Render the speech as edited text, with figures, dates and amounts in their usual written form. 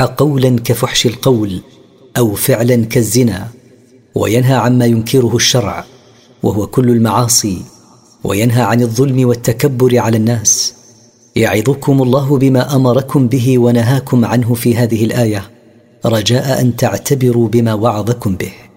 يقبح قولا كفحش القول أو فعلا كالزنا، وينهى عما ينكره الشرع وهو كل المعاصي، وينهى عن الظلم والتكبر على الناس. يعظكم الله بما أمركم به ونهاكم عنه في هذه الآية، رجاء أن تعتبروا بما وعظكم به.